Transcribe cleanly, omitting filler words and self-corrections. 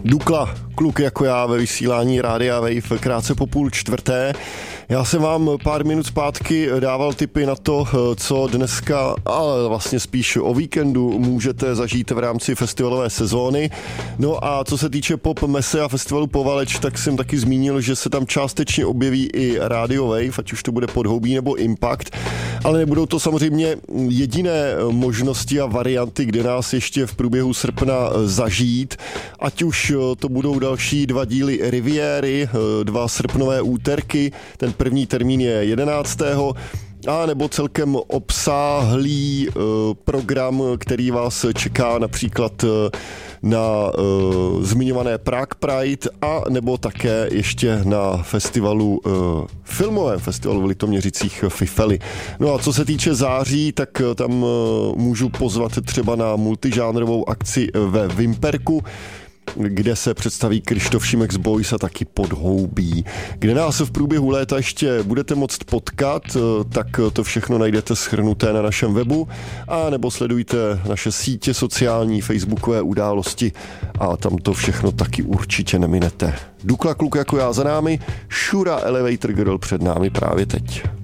Dukla, kluk jako já ve vysílání Rádia Wave krátce po 3:30. Já jsem vám pár minut zpátky dával tipy na to, co dneska, ale vlastně spíš o víkendu můžete zažít v rámci festivalové sezóny. No a co se týče Pop Mese a festivalu Povaleč, tak jsem taky zmínil, že se tam částečně objeví i Radio Wave, ať už to bude Podhoubí nebo Impact, ale nebudou to samozřejmě jediné možnosti a varianty, kde nás ještě v průběhu srpna zažít, ať už to budou další 2 díly Riviéry, 2 srpnové úterky, ten první termín je 11. a nebo celkem obsáhlý program, který vás čeká například na zmiňované Prague Pride a nebo také ještě na festivalu, filmovém festivalu v Litoměřicích Fifely. No a co se týče září, tak tam můžu pozvat třeba na multižánrovou akci ve Vimperku, kde se představí Krištof Šimex Boys a taky Podhoubí. Kde nás v průběhu léta ještě budete moct potkat, tak to všechno najdete shrnuté na našem webu a nebo sledujte naše sítě sociální, facebookové události a tam to všechno taky určitě neminete. Dukla, kluk jako já za námi, Shura Elevator Girl před námi právě teď.